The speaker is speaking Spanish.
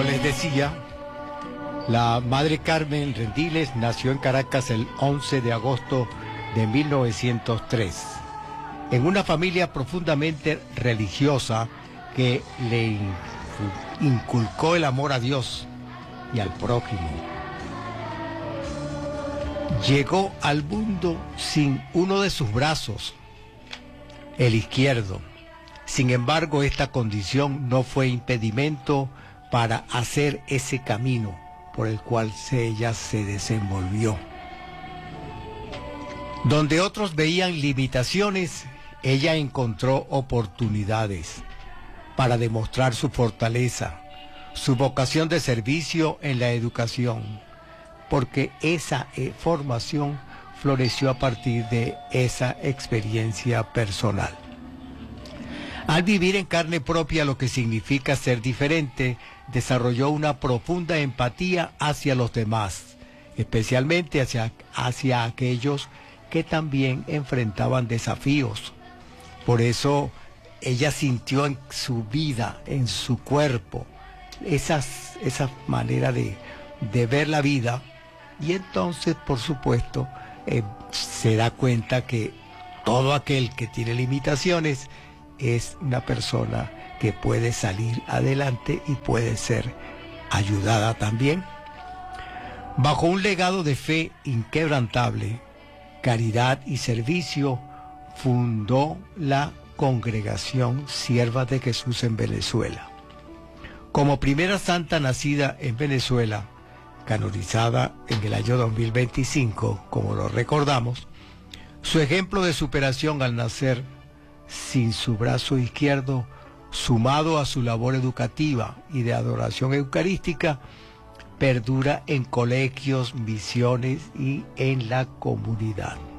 como les decía, la Madre Carmen Rendiles nació en Caracas el 11 de agosto de 1903, en una familia profundamente religiosa que le inculcó el amor a Dios y al prójimo. Llegó al mundo sin uno de sus brazos, el izquierdo. Sin embargo, esta condición no fue impedimento para hacer ese camino por el cual ella se desenvolvió. Donde otros veían limitaciones, ella encontró oportunidades para demostrar su fortaleza, su vocación de servicio en la educación, porque esa formación floreció a partir de esa experiencia personal. Al vivir en carne propia lo que significa ser diferente, desarrolló una profunda empatía hacia los demás, especialmente hacia aquellos que también enfrentaban desafíos. Por eso ella sintió en su vida, en su cuerpo, esa manera de ver la vida, y entonces, por supuesto, se da cuenta que todo aquel que tiene limitaciones es una persona que puede salir adelante y puede ser ayudada también. Bajo un legado de fe inquebrantable, caridad y servicio, fundó la Congregación Siervas de Jesús en Venezuela. Como primera santa nacida en Venezuela, canonizada en el año 2025, como lo recordamos, su ejemplo de superación al nacer sin su brazo izquierdo, sumado a su labor educativa y de adoración eucarística, perdura en colegios, misiones y en la comunidad.